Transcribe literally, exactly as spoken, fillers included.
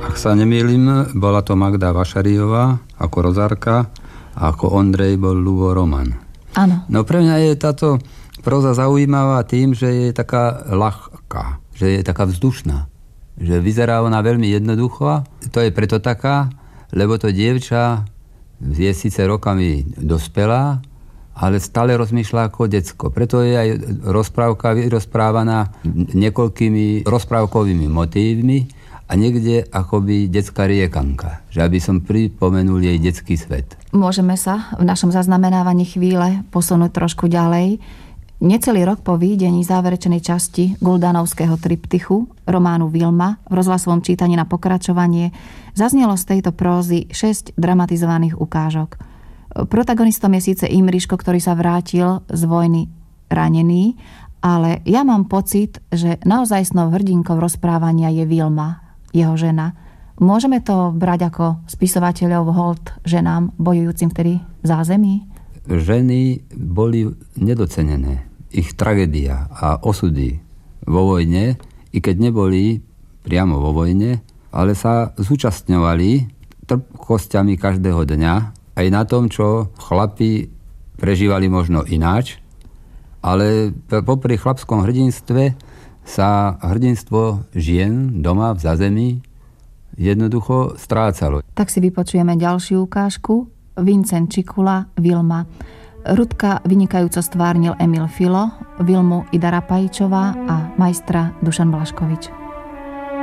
Ak sa nemýlim, bola to Magda Vašariová ako Rozárka a ako Ondrej bol Ľubo Roman. Áno. No pre mňa je táto próza zaujímavá tým, že je taká ľahká, že je taká vzdušná, že vyzerá ona veľmi jednoducho. To je preto taká, lebo to dievča je síce rokami dospelá, ale stále rozmýšľa ako decko. Preto je aj rozprávka vyrozprávaná niekoľkými rozprávkovými motívmi a niekde akoby detská riekanka, že aby som pripomenul jej detský svet. Môžeme sa v našom zaznamenávaní chvíle posunúť trošku ďalej. Necelý rok po výjdení záverečnej časti Guldanovského triptychu románu Vilma v rozhlasovom čítaní na pokračovanie zaznelo z tejto prózy šesť dramatizovaných ukážok. Protagonistom je síce Imriško, ktorý sa vrátil z vojny ranený, ale ja mám pocit, že naozajstnou hrdinkou rozprávania je Vilma, jeho žena. Môžeme to brať ako spisovateľov hold ženám bojujúcim vtedy v zázemí? Ženy boli nedocenené. Ich tragédia a osudy vo vojne, i keď neboli priamo vo vojne, ale sa zúčastňovali trpkosťami každého dňa, aj na tom, čo chlapi prežívali možno ináč, ale popri chlapskom hrdinstve sa hrdinstvo žien doma v zázemí jednoducho strácalo. Tak si vypočujeme ďalšiu ukážku. Vincent Čikula, Vilma. Rudka vynikajúco stvárnil Emil Filo, Vilmu Ida Rapajčová a majstra Dušan Blaškovič.